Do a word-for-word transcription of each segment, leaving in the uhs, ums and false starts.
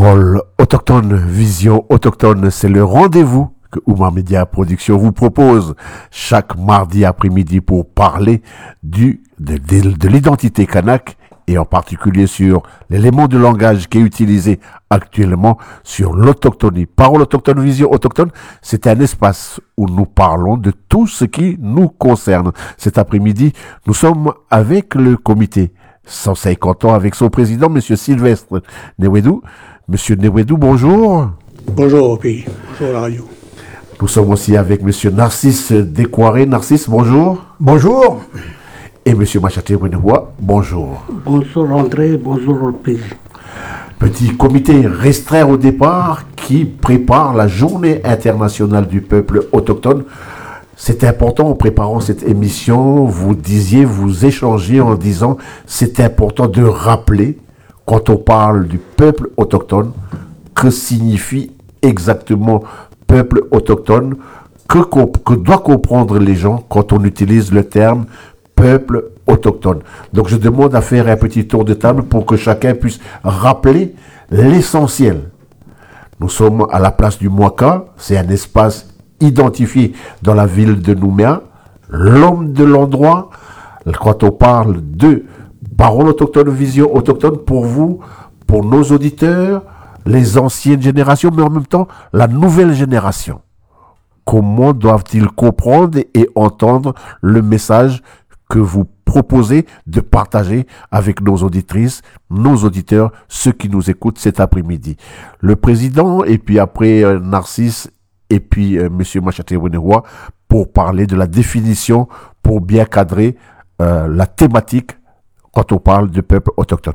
Parole autochtone, vision autochtone, c'est le rendez-vous que Oumar Media Production vous propose chaque mardi après-midi pour parler du, de, de, de l'identité kanak et en particulier sur l'élément de langage qui est utilisé actuellement sur l'autochtonie. Parole autochtone, vision autochtone, c'est un espace où nous parlons de tout ce qui nous concerne. Cet après-midi, nous sommes avec le comité cent cinquante ans avec son président, M. Sylvestre Newedou. Monsieur Newedou, bonjour. Bonjour au pays, bonjour la radio. Nous sommes aussi avec M. Narcisse Décoiré. Narcisse, bonjour. Bonjour. Et M. Machaté Wenewa, bonjour. Bonjour André, bonjour au pays. Petit comité restreint au départ qui prépare la journée internationale du peuple autochtone. C'est important en préparant cette émission, vous disiez, vous échangez en disant c'est important de rappeler quand on parle du peuple autochtone, que signifie exactement peuple autochtone, que, que doivent comprendre les gens quand on utilise le terme peuple autochtone. Donc je demande à faire un petit tour de table pour que chacun puisse rappeler l'essentiel. Nous sommes à la place du Mwaka, c'est un espace identifié dans la ville de Nouméa, l'homme de l'endroit. Quand on parle de parole autochtone, vision autochtone, pour vous, pour nos auditeurs, les anciennes générations, mais en même temps, la nouvelle génération. Comment doivent-ils comprendre et entendre le message que vous proposez de partager avec nos auditrices, nos auditeurs, ceux qui nous écoutent cet après-midi? Le président, et puis après euh, Narcisse, et puis euh, M. Machaté Wenewa, pour parler de la définition, pour bien cadrer euh, la thématique quand on parle du peuple autochtone.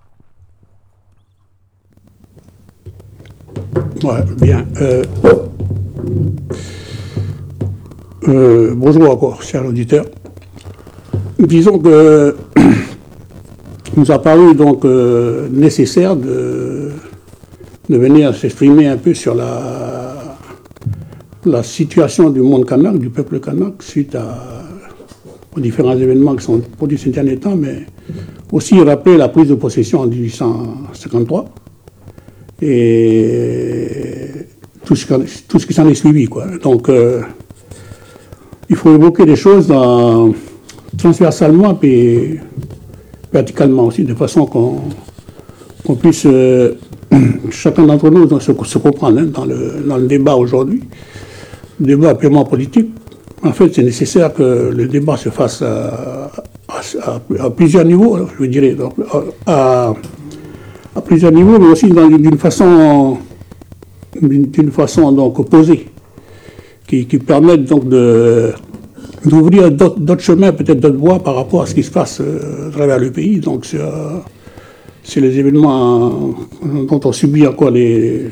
Ouais, bien. Euh, euh, bonjour encore, chers auditeurs. Disons que nous a paru donc euh, nécessaire de, de venir s'exprimer un peu sur la, la situation du monde kanak, du peuple kanak, suite à, aux différents événements qui sont produits ces derniers temps, mais aussi rappeler la prise de possession en dix-huit cent cinquante-trois et tout ce, tout ce qui s'en est suivi, quoi. Donc, euh, il faut évoquer des choses dans, transversalement et verticalement aussi, de façon qu'on qu'on puisse, euh, chacun d'entre nous, se, se comprendre hein, dans, le, dans le débat aujourd'hui, le débat purement politique. En fait, c'est nécessaire que le débat se fasse à, à, à, à plusieurs niveaux, je dirais, donc, à, à plusieurs niveaux, mais aussi d'une façon, d'une façon donc opposée, qui, qui permettent donc de d'ouvrir d'autres chemins, peut-être d'autres voies par rapport à ce qui se passe euh, à travers le pays. Donc c'est euh, les événements euh, dont on subit encore les,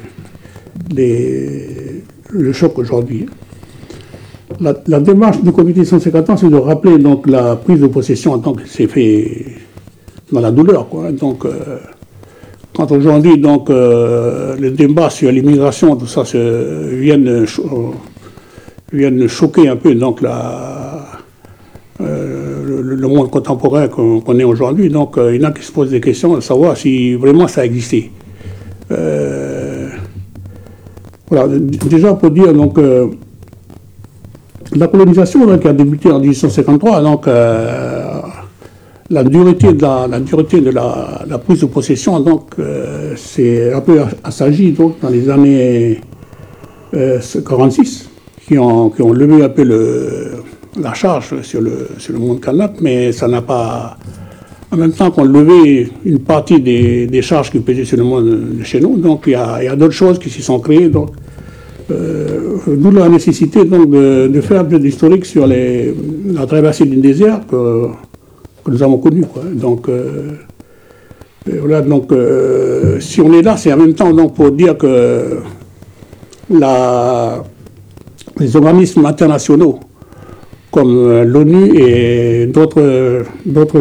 les, le choc aujourd'hui. La, la démarche du comité cent cinquante ans, c'est de rappeler donc, la prise de possession en tant que c'est fait dans la douleur, quoi. Donc, euh, quand aujourd'hui, donc, euh, le débat sur l'immigration, tout ça, se, viennent, cho viennent choquer un peu donc, la, euh, le, le monde contemporain qu'on qu'on est aujourd'hui. Donc, euh, il y en a qui se posent des questions de savoir si vraiment ça existait. Euh, voilà, déjà pour dire, donc, euh, la colonisation donc, qui a débuté en dix-huit cent cinquante-trois, donc euh, la dureté de la, la, dureté de la, la prise de possession, donc euh, c'est un peu assagi donc dans les années euh, quarante-six, qui ont, qui ont levé un peu le, la charge sur le, sur le monde kanak, mais ça n'a pas, en même temps qu'on levait une partie des, des charges qui pesaient sur le monde de chez nous, donc il y a, a d'autres choses qui s'y sont créées. Donc, Euh, d'où la nécessité donc, de, de faire un peu d'historique sur les, la traversée du désert que, que nous avons connue. Quoi. Donc, euh, voilà, donc euh, si on est là, c'est en même temps donc, pour dire que la, les organismes internationaux comme l'ONU et d'autres